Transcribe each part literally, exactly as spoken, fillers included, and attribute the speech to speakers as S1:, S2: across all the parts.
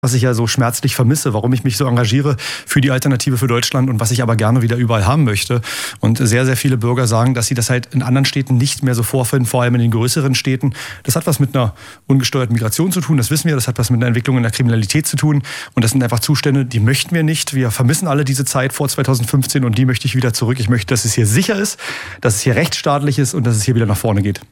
S1: was ich ja so schmerzlich vermisse, warum ich mich so engagiere für die Alternative für Deutschland und was ich aber gerne wieder überall haben möchte. Und sehr, sehr viele Bürger sagen, dass sie das halt in anderen Städten nicht mehr so vorfinden, vor allem in den größeren Städten. Das hat was mit einer ungesteuerten Migration zu tun, das wissen wir. Das hat was mit einer Entwicklung in der Kriminalität zu tun. Und das sind einfach Zustände, die möchten wir nicht. Wir vermissen alle diese Zeit vor zweitausendfünfzehn und die möchte ich wieder zurück. Ich möchte, dass es hier sicher ist, dass es hier rechtsstaatlich ist und dass es hier wieder nach vorne geht.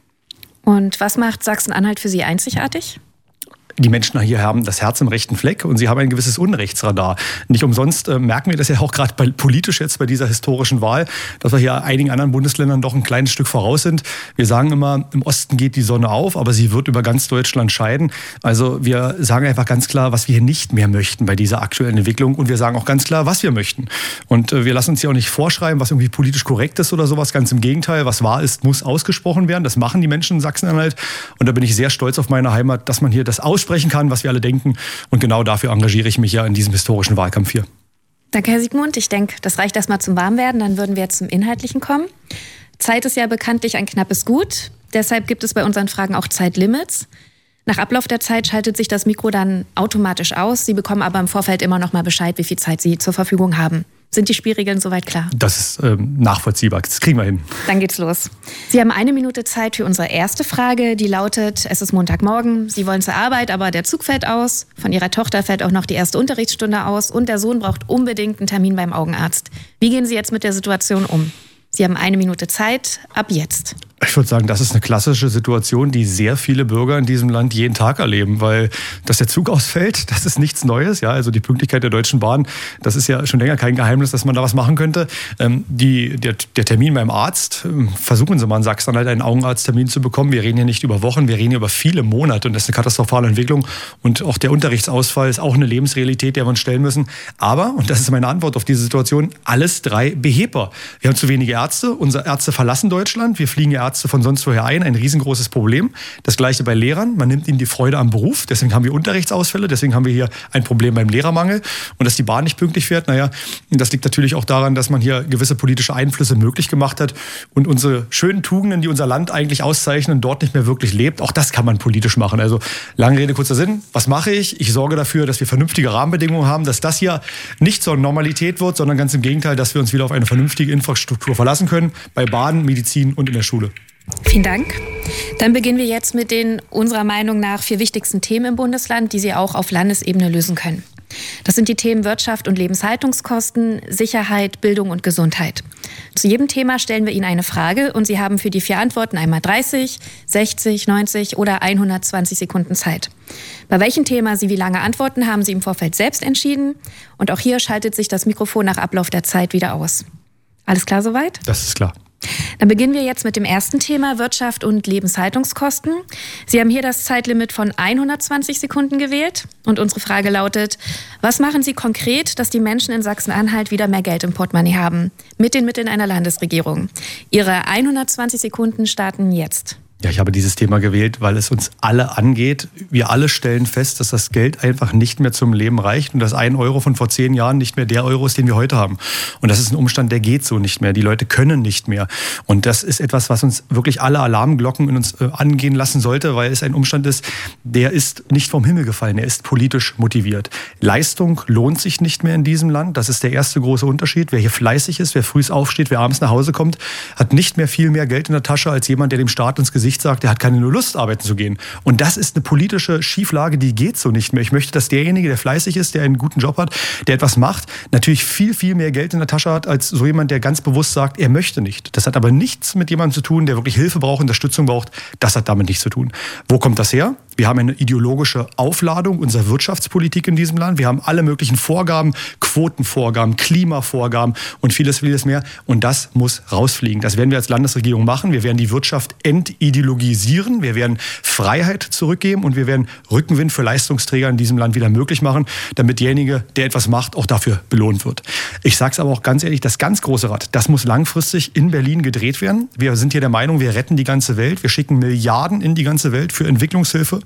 S2: Und was macht Sachsen-Anhalt für Sie einzigartig?
S1: Die Menschen hier haben das Herz im rechten Fleck und sie haben ein gewisses Unrechtsradar. Nicht umsonst äh, merken wir das ja auch gerade politisch jetzt bei dieser historischen Wahl, dass wir hier einigen anderen Bundesländern doch ein kleines Stück voraus sind. Wir sagen immer, im Osten geht die Sonne auf, aber sie wird über ganz Deutschland scheiden. Also wir sagen einfach ganz klar, was wir hier nicht mehr möchten bei dieser aktuellen Entwicklung und wir sagen auch ganz klar, was wir möchten. Und äh, wir lassen uns hier auch nicht vorschreiben, was irgendwie politisch korrekt ist oder sowas. Ganz im Gegenteil, was wahr ist, muss ausgesprochen werden. Das machen die Menschen in Sachsen-Anhalt und da bin ich sehr stolz auf meine Heimat, dass man hier das aussprechen kann, was wir alle denken. Und genau dafür engagiere ich mich ja in diesem historischen Wahlkampf hier.
S2: Danke, Herr Siegmund. Ich denke, das reicht erstmal zum Warmwerden. Dann würden wir jetzt zum Inhaltlichen kommen. Zeit ist ja bekanntlich ein knappes Gut. Deshalb gibt es bei unseren Fragen auch Zeitlimits. Nach Ablauf der Zeit schaltet sich das Mikro dann automatisch aus. Sie bekommen aber im Vorfeld immer noch mal Bescheid, wie viel Zeit Sie zur Verfügung haben. Sind die Spielregeln soweit klar?
S1: Das ist ähm, nachvollziehbar. Das kriegen wir hin.
S2: Dann geht's los. Sie haben eine Minute Zeit für unsere erste Frage. Die lautet, es ist Montagmorgen. Sie wollen zur Arbeit, aber der Zug fällt aus. Von Ihrer Tochter fällt auch noch die erste Unterrichtsstunde aus. Und der Sohn braucht unbedingt einen Termin beim Augenarzt. Wie gehen Sie jetzt mit der Situation um? Sie haben eine Minute Zeit. Ab jetzt.
S1: Ich würde sagen, das ist eine klassische Situation, die sehr viele Bürger in diesem Land jeden Tag erleben, weil dass der Zug ausfällt, das ist nichts Neues. Ja, also die Pünktlichkeit der Deutschen Bahn, das ist ja schon länger kein Geheimnis, dass man da was machen könnte. Ähm, die, der, der Termin beim Arzt, versuchen Sie mal in Sachsen halt einen Augenarzttermin zu bekommen. Wir reden hier nicht über Wochen, wir reden hier über viele Monate und das ist eine katastrophale Entwicklung. Und auch der Unterrichtsausfall ist auch eine Lebensrealität, der wir uns stellen müssen. Aber, und das ist meine Antwort auf diese Situation, alles drei behebbar. Wir haben zu wenige Ärzte, unsere Ärzte verlassen Deutschland, wir fliegen Ärzte von sonst woher ein, ein riesengroßes Problem. Das gleiche bei Lehrern, man nimmt ihnen die Freude am Beruf, deswegen haben wir Unterrichtsausfälle, deswegen haben wir hier ein Problem beim Lehrermangel und dass die Bahn nicht pünktlich fährt, naja, das liegt natürlich auch daran, dass man hier gewisse politische Einflüsse möglich gemacht hat und unsere schönen Tugenden, die unser Land eigentlich auszeichnen, dort nicht mehr wirklich lebt, auch das kann man politisch machen. Also lange Rede, kurzer Sinn, was mache ich? Ich sorge dafür, dass wir vernünftige Rahmenbedingungen haben, dass das hier nicht zur Normalität wird, sondern ganz im Gegenteil, dass wir uns wieder auf eine vernünftige Infrastruktur verlassen können, bei Bahn, Medizin und in der Schule.
S2: Vielen Dank. Dann beginnen wir jetzt mit den unserer Meinung nach vier wichtigsten Themen im Bundesland, die Sie auch auf Landesebene lösen können. Das sind die Themen Wirtschaft und Lebenshaltungskosten, Sicherheit, Bildung und Gesundheit. Zu jedem Thema stellen wir Ihnen eine Frage und Sie haben für die vier Antworten einmal dreißig, sechzig, neunzig oder hundertzwanzig Sekunden Zeit. Bei welchem Thema Sie wie lange antworten, haben Sie im Vorfeld selbst entschieden. Und auch hier schaltet sich das Mikrofon nach Ablauf der Zeit wieder aus. Alles klar soweit?
S1: Das ist klar.
S2: Dann beginnen wir jetzt mit dem ersten Thema, Wirtschaft und Lebenshaltungskosten. Sie haben hier das Zeitlimit von hundertzwanzig Sekunden gewählt. Und unsere Frage lautet, was machen Sie konkret, dass die Menschen in Sachsen-Anhalt wieder mehr Geld im Portemonnaie haben? Mit den Mitteln einer Landesregierung. Ihre hundertzwanzig Sekunden starten jetzt.
S1: Ja, ich habe dieses Thema gewählt, weil es uns alle angeht. Wir alle stellen fest, dass das Geld einfach nicht mehr zum Leben reicht und dass ein Euro von vor zehn Jahren nicht mehr der Euro ist, den wir heute haben. Und das ist ein Umstand, der geht so nicht mehr. Die Leute können nicht mehr. Und das ist etwas, was uns wirklich alle Alarmglocken in uns äh, angehen lassen sollte, weil es ein Umstand ist, der ist nicht vom Himmel gefallen. Er ist politisch motiviert. Leistung lohnt sich nicht mehr in diesem Land. Das ist der erste große Unterschied. Wer hier fleißig ist, wer früh aufsteht, wer abends nach Hause kommt, hat nicht mehr viel mehr Geld in der Tasche als jemand, der dem Staat ins Gesicht sagt, er hat keine Lust, arbeiten zu gehen. Und das ist eine politische Schieflage, die geht so nicht mehr. Ich möchte, dass derjenige, der fleißig ist, der einen guten Job hat, der etwas macht, natürlich viel, viel mehr Geld in der Tasche hat, als so jemand, der ganz bewusst sagt, er möchte nicht. Das hat aber nichts mit jemandem zu tun, der wirklich Hilfe braucht, Unterstützung braucht. Das hat damit nichts zu tun. Wo kommt das her? Wir haben eine ideologische Aufladung unserer Wirtschaftspolitik in diesem Land. Wir haben alle möglichen Vorgaben, Quotenvorgaben, Klimavorgaben und vieles, vieles mehr. Und das muss rausfliegen. Das werden wir als Landesregierung machen. Wir werden die Wirtschaft entideologisieren. Wir werden Freiheit zurückgeben und wir werden Rückenwind für Leistungsträger in diesem Land wieder möglich machen, damit derjenige, der etwas macht, auch dafür belohnt wird. Ich sage es aber auch ganz ehrlich, das ganz große Rad, das muss langfristig in Berlin gedreht werden. Wir sind hier der Meinung, wir retten die ganze Welt. Wir schicken Milliarden in die ganze Welt für Entwicklungshilfe.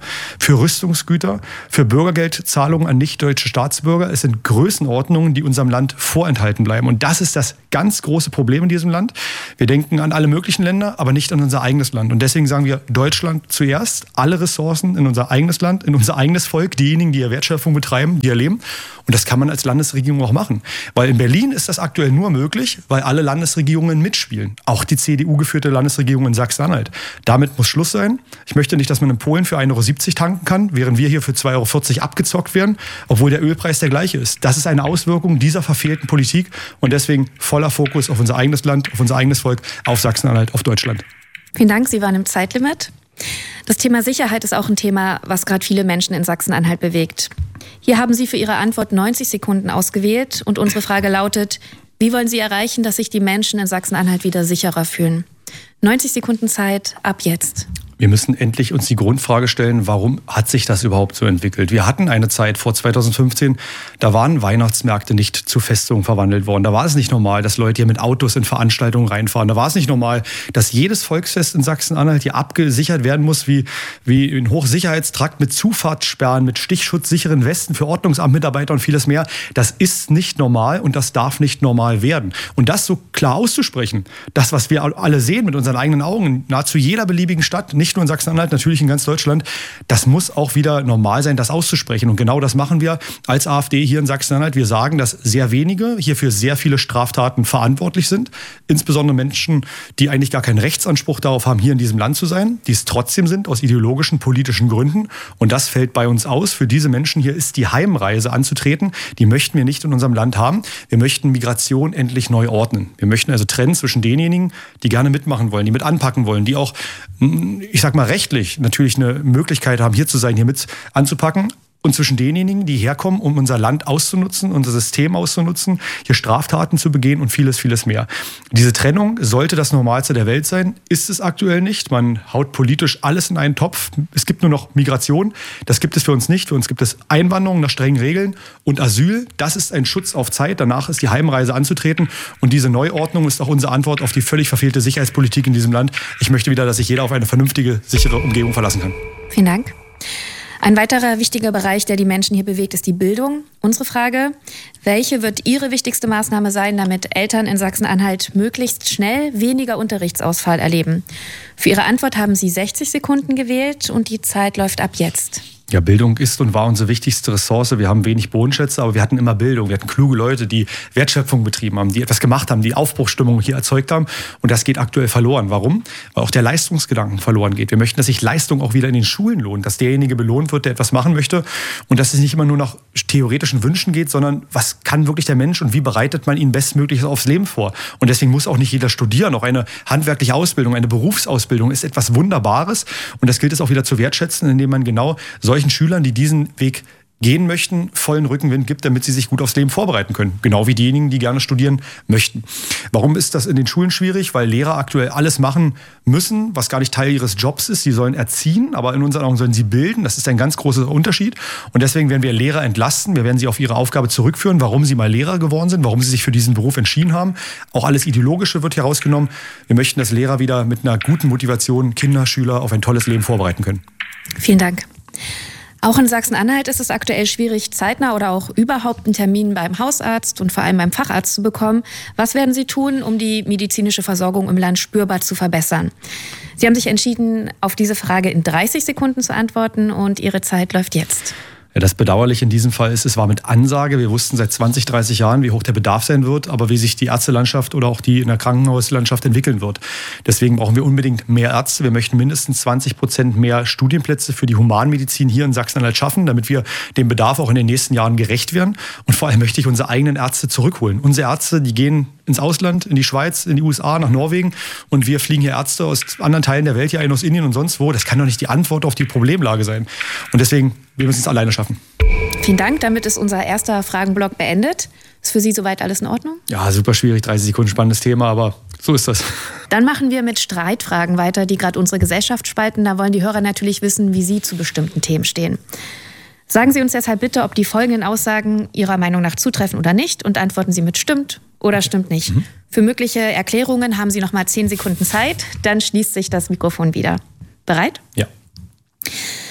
S1: für Rüstungsgüter, für Bürgergeldzahlungen an nicht-deutsche Staatsbürger. Es sind Größenordnungen, die unserem Land vorenthalten bleiben. Und das ist das ganz große Problem in diesem Land. Wir denken an alle möglichen Länder, aber nicht an unser eigenes Land. Und deswegen sagen wir Deutschland zuerst, alle Ressourcen in unser eigenes Land, in unser eigenes Volk, diejenigen, die hier Wertschöpfung betreiben, die hier leben. Und das kann man als Landesregierung auch machen. Weil in Berlin ist das aktuell nur möglich, weil alle Landesregierungen mitspielen. Auch die C D U-geführte Landesregierung in Sachsen-Anhalt. Damit muss Schluss sein. Ich möchte nicht, dass man in Polen für ein Euro siebzig tanken kann, während wir hier für zwei Euro vierzig abgezockt werden, obwohl der Ölpreis der gleiche ist. Das ist eine Auswirkung dieser verfehlten Politik und deswegen voller Fokus auf unser eigenes Land, auf unser eigenes Volk, auf Sachsen-Anhalt, auf Deutschland.
S2: Vielen Dank, Sie waren im Zeitlimit. Das Thema Sicherheit ist auch ein Thema, was gerade viele Menschen in Sachsen-Anhalt bewegt. Hier haben Sie für Ihre Antwort neunzig Sekunden ausgewählt und unsere Frage lautet, wie wollen Sie erreichen, dass sich die Menschen in Sachsen-Anhalt wieder sicherer fühlen? neunzig Sekunden Zeit, ab jetzt.
S1: Wir müssen endlich uns die Grundfrage stellen, warum hat sich das überhaupt so entwickelt? Wir hatten eine Zeit vor zweitausendfünfzehn, da waren Weihnachtsmärkte nicht zu Festungen verwandelt worden. Da war es nicht normal, dass Leute hier mit Autos in Veranstaltungen reinfahren. Da war es nicht normal, dass jedes Volksfest in Sachsen-Anhalt hier abgesichert werden muss, wie, wie ein Hochsicherheitstrakt mit Zufahrtssperren, mit stichschutzsicheren Westen für Ordnungsamtmitarbeiter und vieles mehr. Das ist nicht normal und das darf nicht normal werden. Und das so klar auszusprechen, das, was wir alle sehen mit unseren eigenen Augen, in nahezu jeder beliebigen Stadt, nicht nur in Sachsen-Anhalt, natürlich in ganz Deutschland, das muss auch wieder normal sein, das auszusprechen. Und genau das machen wir als AfD hier in Sachsen-Anhalt. Wir sagen, dass sehr wenige hier für sehr viele Straftaten verantwortlich sind. Insbesondere Menschen, die eigentlich gar keinen Rechtsanspruch darauf haben, hier in diesem Land zu sein, die es trotzdem sind, aus ideologischen, politischen Gründen. Und das fällt bei uns aus. Für diese Menschen hier ist die Heimreise anzutreten. Die möchten wir nicht in unserem Land haben. Wir möchten Migration endlich neu ordnen. Wir möchten also trennen zwischen denjenigen, die gerne mitmachen wollen, die mit anpacken wollen, die auch, ich sag mal, rechtlich natürlich eine Möglichkeit haben, hier zu sein, hier mit anzupacken. Und zwischen denjenigen, die herkommen, um unser Land auszunutzen, unser System auszunutzen, hier Straftaten zu begehen und vieles, vieles mehr. Diese Trennung sollte das Normalste der Welt sein, ist es aktuell nicht. Man haut politisch alles in einen Topf. Es gibt nur noch Migration, das gibt es für uns nicht. Für uns gibt es Einwanderung nach strengen Regeln und Asyl. Das ist ein Schutz auf Zeit, danach ist die Heimreise anzutreten. Und diese Neuordnung ist auch unsere Antwort auf die völlig verfehlte Sicherheitspolitik in diesem Land. Ich möchte wieder, dass sich jeder auf eine vernünftige, sichere Umgebung verlassen kann.
S2: Vielen Dank. Ein weiterer wichtiger Bereich, der die Menschen hier bewegt, ist die Bildung. Unsere Frage, welche wird Ihre wichtigste Maßnahme sein, damit Eltern in Sachsen-Anhalt möglichst schnell weniger Unterrichtsausfall erleben? Für Ihre Antwort haben Sie sechzig Sekunden gewählt und die Zeit läuft ab jetzt.
S1: Ja, Bildung ist und war unsere wichtigste Ressource. Wir haben wenig Bodenschätze, aber wir hatten immer Bildung. Wir hatten kluge Leute, die Wertschöpfung betrieben haben, die etwas gemacht haben, die Aufbruchsstimmung hier erzeugt haben. Und das geht aktuell verloren. Warum? Weil auch der Leistungsgedanken verloren geht. Wir möchten, dass sich Leistung auch wieder in den Schulen lohnt, dass derjenige belohnt wird, der etwas machen möchte und dass es nicht immer nur nach theoretischen Wünschen geht, sondern was kann wirklich der Mensch und wie bereitet man ihn bestmöglichst aufs Leben vor? Und deswegen muss auch nicht jeder studieren. Auch eine handwerkliche Ausbildung, eine Berufsausbildung ist etwas Wunderbares. Und das gilt es auch wieder zu wertschätzen, indem man genau solchen Schülern, die diesen Weg gehen möchten, vollen Rückenwind gibt, damit sie sich gut aufs Leben vorbereiten können. Genau wie diejenigen, die gerne studieren möchten. Warum ist das in den Schulen schwierig? Weil Lehrer aktuell alles machen müssen, was gar nicht Teil ihres Jobs ist. Sie sollen erziehen, aber in unseren Augen sollen sie bilden. Das ist ein ganz großer Unterschied. Und deswegen werden wir Lehrer entlasten. Wir werden sie auf ihre Aufgabe zurückführen, warum sie mal Lehrer geworden sind, warum sie sich für diesen Beruf entschieden haben. Auch alles Ideologische wird herausgenommen. Wir möchten, dass Lehrer wieder mit einer guten Motivation Kinder, Schüler auf ein tolles Leben vorbereiten können.
S2: Vielen Dank. Auch in Sachsen-Anhalt ist es aktuell schwierig, zeitnah oder auch überhaupt einen Termin beim Hausarzt und vor allem beim Facharzt zu bekommen. Was werden Sie tun, um die medizinische Versorgung im Land spürbar zu verbessern? Sie haben sich entschieden, auf diese Frage in dreißig Sekunden zu antworten und Ihre Zeit läuft jetzt.
S1: Ja, das Bedauerliche in diesem Fall ist, es war mit Ansage. Wir wussten seit zwanzig, dreißig Jahren, wie hoch der Bedarf sein wird, aber wie sich die Ärztelandschaft oder auch die in der Krankenhauslandschaft entwickeln wird. Deswegen brauchen wir unbedingt mehr Ärzte. Wir möchten mindestens zwanzig Prozent mehr Studienplätze für die Humanmedizin hier in Sachsen-Anhalt schaffen, damit wir dem Bedarf auch in den nächsten Jahren gerecht werden. Und vor allem möchte ich unsere eigenen Ärzte zurückholen. Unsere Ärzte, die gehen ins Ausland, in die Schweiz, in die U S A, nach Norwegen und wir fliegen hier Ärzte aus anderen Teilen der Welt hier ein, aus Indien und sonst wo. Das kann doch nicht die Antwort auf die Problemlage sein. Und deswegen, wir müssen es alleine schaffen.
S2: Vielen Dank, damit ist unser erster Fragenblock beendet. Ist für Sie soweit alles in Ordnung?
S1: Ja, super schwierig, dreißig Sekunden spannendes Thema, aber so ist das.
S2: Dann machen wir mit Streitfragen weiter, die gerade unsere Gesellschaft spalten. Da wollen die Hörer natürlich wissen, wie Sie zu bestimmten Themen stehen. Sagen Sie uns deshalb bitte, ob die folgenden Aussagen Ihrer Meinung nach zutreffen oder nicht und antworten Sie mit stimmt oder stimmt nicht. Mhm. Für mögliche Erklärungen haben Sie noch mal zehn Sekunden Zeit, dann schließt sich das Mikrofon wieder. Bereit?
S1: Ja.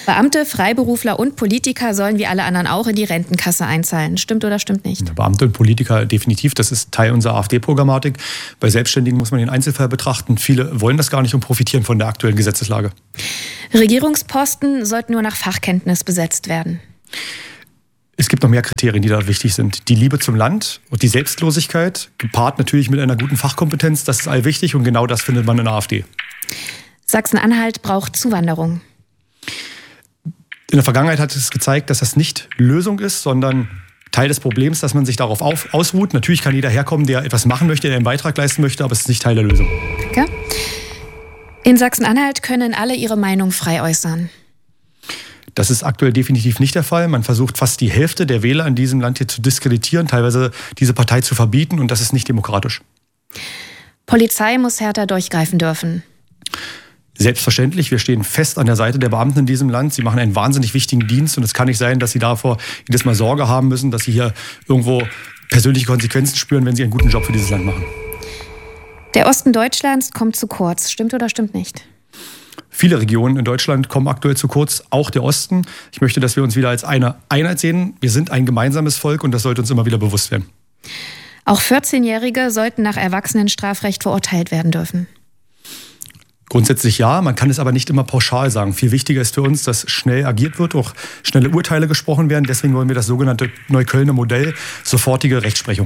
S2: Beamte, Freiberufler und Politiker sollen wie alle anderen auch in die Rentenkasse einzahlen. Stimmt oder stimmt nicht?
S1: Beamte und Politiker definitiv. Das ist Teil unserer AfD-Programmatik. Bei Selbstständigen muss man den Einzelfall betrachten. Viele wollen das gar nicht und profitieren von der aktuellen Gesetzeslage.
S2: Regierungsposten sollten nur nach Fachkenntnis besetzt werden.
S1: Es gibt noch mehr Kriterien, die da wichtig sind. Die Liebe zum Land und die Selbstlosigkeit, gepaart natürlich mit einer guten Fachkompetenz, das ist allwichtig und genau das findet man in der AfD.
S2: Sachsen-Anhalt braucht Zuwanderung.
S1: In der Vergangenheit hat es gezeigt, dass das nicht Lösung ist, sondern Teil des Problems, dass man sich darauf auf, ausruht. Natürlich kann jeder herkommen, der etwas machen möchte, der einen Beitrag leisten möchte, aber es ist nicht Teil der Lösung.
S2: Danke. In Sachsen-Anhalt können alle ihre Meinung frei äußern.
S1: Das ist aktuell definitiv nicht der Fall. Man versucht fast die Hälfte der Wähler in diesem Land hier zu diskreditieren, teilweise diese Partei zu verbieten und das ist nicht demokratisch.
S2: Polizei muss härter durchgreifen dürfen.
S1: Selbstverständlich, wir stehen fest an der Seite der Beamten in diesem Land. Sie machen einen wahnsinnig wichtigen Dienst und es kann nicht sein, dass sie davor jedes Mal Sorge haben müssen, dass sie hier irgendwo persönliche Konsequenzen spüren, wenn sie einen guten Job für dieses Land machen.
S2: Der Osten Deutschlands kommt zu kurz. Stimmt oder stimmt nicht?
S1: Viele Regionen in Deutschland kommen aktuell zu kurz, auch der Osten. Ich möchte, dass wir uns wieder als eine Einheit sehen. Wir sind ein gemeinsames Volk und das sollte uns immer wieder bewusst werden.
S2: Auch vierzehnjährige sollten nach Erwachsenenstrafrecht verurteilt werden dürfen.
S1: Grundsätzlich ja, man kann es aber nicht immer pauschal sagen. Viel wichtiger ist für uns, dass schnell agiert wird, auch schnelle Urteile gesprochen werden. Deswegen wollen wir das sogenannte Neuköllner Modell, sofortige Rechtsprechung.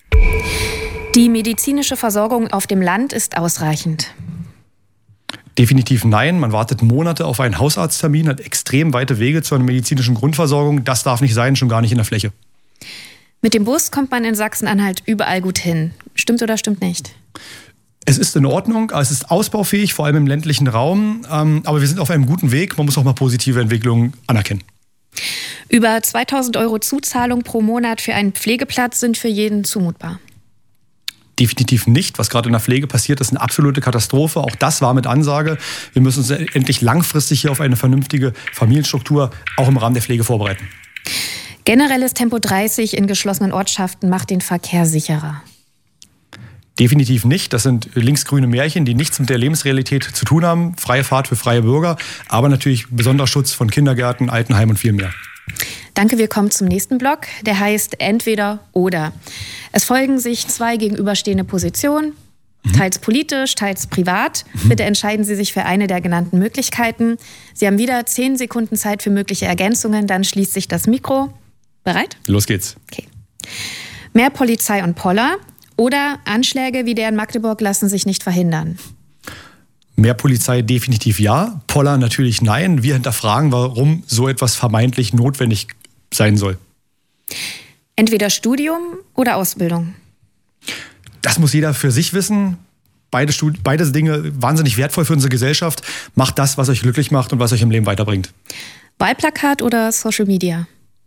S2: Die medizinische Versorgung auf dem Land ist ausreichend.
S1: Definitiv nein. Man wartet Monate auf einen Hausarzttermin, hat extrem weite Wege zu einer medizinischen Grundversorgung. Das darf nicht sein, schon gar nicht in der Fläche.
S2: Mit dem Bus kommt man in Sachsen-Anhalt überall gut hin. Stimmt oder stimmt nicht?
S1: Es ist in Ordnung, es ist ausbaufähig, vor allem im ländlichen Raum. Aber wir sind auf einem guten Weg. Man muss auch mal positive Entwicklungen anerkennen.
S2: Über zweitausend Euro Zuzahlung pro Monat für einen Pflegeplatz sind für jeden zumutbar.
S1: Definitiv nicht. Was gerade in der Pflege passiert, ist eine absolute Katastrophe. Auch das war mit Ansage. Wir müssen uns endlich langfristig hier auf eine vernünftige Familienstruktur auch im Rahmen der Pflege vorbereiten.
S2: Generelles Tempo dreißig in geschlossenen Ortschaften macht den Verkehr sicherer.
S1: Definitiv nicht. Das sind linksgrüne Märchen, die nichts mit der Lebensrealität zu tun haben. Freie Fahrt für freie Bürger, aber natürlich besonderer Schutz von Kindergärten, Altenheimen und viel mehr.
S2: Danke, wir kommen zum nächsten Block. Der heißt Entweder oder. Es folgen sich zwei gegenüberstehende Positionen, mhm. teils politisch, teils privat. Mhm. Bitte entscheiden Sie sich für eine der genannten Möglichkeiten. Sie haben wieder zehn Sekunden Zeit für mögliche Ergänzungen, dann schließt sich das Mikro. Bereit?
S1: Los geht's.
S2: Okay. Mehr Polizei und Poller oder Anschläge wie der in Magdeburg lassen sich nicht verhindern?
S1: Mehr Polizei definitiv ja, Poller natürlich nein. Wir hinterfragen, warum so etwas vermeintlich notwendig sein soll.
S2: Entweder Studium oder Ausbildung?
S1: Das muss jeder für sich wissen. Beide, Stud- beide Dinge wahnsinnig wertvoll für unsere Gesellschaft. Macht das, was euch glücklich macht und was euch im Leben weiterbringt.
S2: Wahlplakat oder Social Media?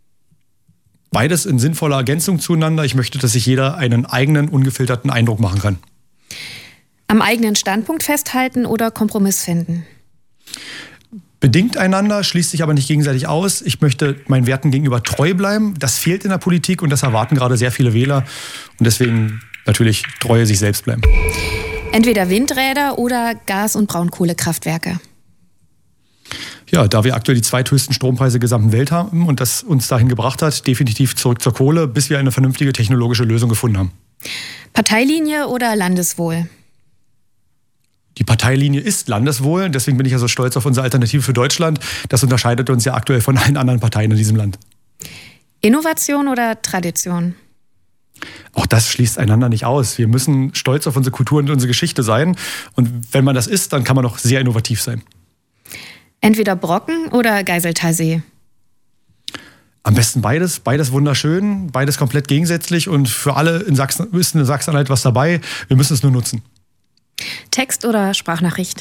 S1: Beides in sinnvoller Ergänzung zueinander. Ich möchte, dass sich jeder einen eigenen, ungefilterten Eindruck machen kann.
S2: Am eigenen Standpunkt festhalten oder Kompromiss finden?
S1: Bedingt einander, schließt sich aber nicht gegenseitig aus. Ich möchte meinen Werten gegenüber treu bleiben. Das fehlt in der Politik und das erwarten gerade sehr viele Wähler. Und deswegen natürlich Treue sich selbst bleiben.
S2: Entweder Windräder oder Gas- und Braunkohlekraftwerke?
S1: Ja, da wir aktuell die zweithöchsten Strompreise der gesamten Welt haben und das uns dahin gebracht hat, definitiv zurück zur Kohle, bis wir eine vernünftige technologische Lösung gefunden haben.
S2: Parteilinie oder Landeswohl?
S1: Die Parteilinie ist Landeswohl, deswegen bin ich ja so stolz auf unsere Alternative für Deutschland. Das unterscheidet uns ja aktuell von allen anderen Parteien in diesem Land.
S2: Innovation oder Tradition?
S1: Auch das schließt einander nicht aus. Wir müssen stolz auf unsere Kultur und unsere Geschichte sein. Und wenn man das ist, dann kann man auch sehr innovativ sein.
S2: Entweder Brocken oder Geiseltalsee?
S1: Am besten beides. Beides wunderschön, beides komplett gegensätzlich. Und für alle in Sachsen ist in Sachsen-Anhalt was dabei. Wir müssen es nur nutzen.
S2: Text oder Sprachnachricht?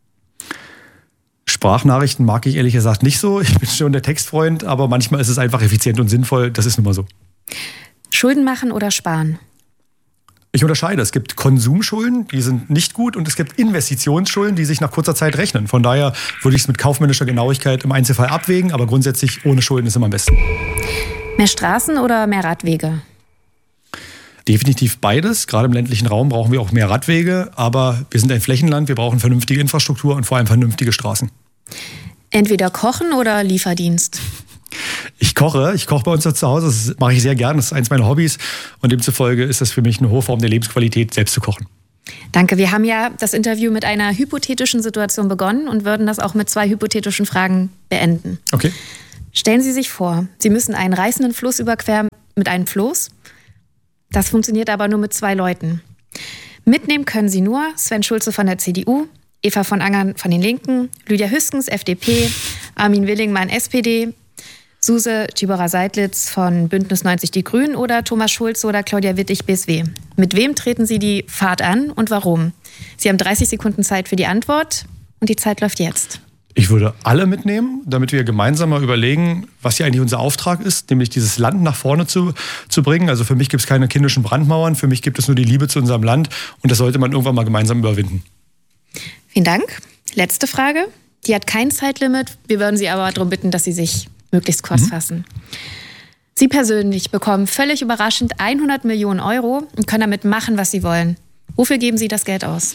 S1: Sprachnachrichten mag ich ehrlich gesagt nicht so. Ich bin schon der Textfreund, aber manchmal ist es einfach effizient und sinnvoll. Das ist nun mal so.
S2: Schulden machen oder sparen?
S1: Ich unterscheide. Es gibt Konsumschulden, die sind nicht gut, und es gibt Investitionsschulden, die sich nach kurzer Zeit rechnen. Von daher würde ich es mit kaufmännischer Genauigkeit im Einzelfall abwägen, aber grundsätzlich ohne Schulden ist immer am besten.
S2: Mehr Straßen oder mehr Radwege?
S1: Definitiv beides. Gerade im ländlichen Raum brauchen wir auch mehr Radwege, aber wir sind ein Flächenland, wir brauchen vernünftige Infrastruktur und vor allem vernünftige Straßen.
S2: Entweder kochen oder Lieferdienst?
S1: Ich koche, ich koche bei uns zu Hause, das mache ich sehr gern, das ist eins meiner Hobbys und demzufolge ist das für mich eine hohe Form der Lebensqualität, selbst zu kochen.
S2: Danke, wir haben ja das Interview mit einer hypothetischen Situation begonnen und würden das auch mit zwei hypothetischen Fragen beenden.
S1: Okay.
S2: Stellen Sie sich vor, Sie müssen einen reißenden Fluss überqueren mit einem Floß. Das funktioniert aber nur mit zwei Leuten. Mitnehmen können Sie nur Sven Schulze von der C D U, Eva von Angern von den Linken, Lydia Hüskens, F D P, Armin Willingmann, S P D, Suse Tschibora-Seidlitz von Bündnis neunzig Die Grünen oder Thomas Schulze oder Claudia Wittig, B S W. Mit wem treten Sie die Fahrt an und warum? Sie haben dreißig Sekunden Zeit für die Antwort und die Zeit läuft jetzt.
S1: Ich würde alle mitnehmen, damit wir gemeinsam mal überlegen, was hier eigentlich unser Auftrag ist, nämlich dieses Land nach vorne zu, zu bringen. Also für mich gibt es keine kindischen Brandmauern, für mich gibt es nur die Liebe zu unserem Land und das sollte man irgendwann mal gemeinsam überwinden.
S2: Vielen Dank. Letzte Frage. Die hat kein Zeitlimit. Wir würden Sie aber darum bitten, dass Sie sich möglichst kurz mhm. fassen. Sie persönlich bekommen völlig überraschend hundert Millionen Euro und können damit machen, was Sie wollen. Wofür geben Sie das Geld aus?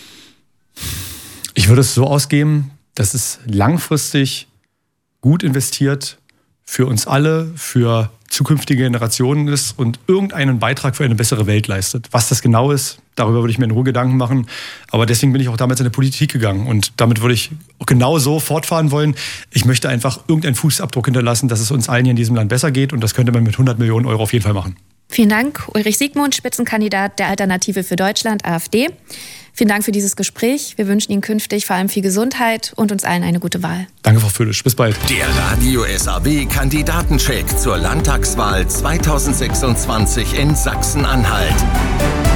S1: Ich würde es so ausgeben, dass es langfristig gut investiert für uns alle, für zukünftige Generationen ist und irgendeinen Beitrag für eine bessere Welt leistet. Was das genau ist, darüber würde ich mir in Ruhe Gedanken machen. Aber deswegen bin ich auch damals in die Politik gegangen. Und damit würde ich genau so fortfahren wollen. Ich möchte einfach irgendeinen Fußabdruck hinterlassen, dass es uns allen hier in diesem Land besser geht. Und das könnte man mit hundert Millionen Euro auf jeden Fall machen.
S2: Vielen Dank, Ulrich Siegmund, Spitzenkandidat der Alternative für Deutschland, AfD. Vielen Dank für dieses Gespräch. Wir wünschen Ihnen künftig vor allem viel Gesundheit und uns allen eine gute Wahl.
S1: Danke, Frau Fülisch. Bis bald.
S3: Der Radio S A B-Kandidatencheck zur Landtagswahl zweitausendsechsundzwanzig in Sachsen-Anhalt.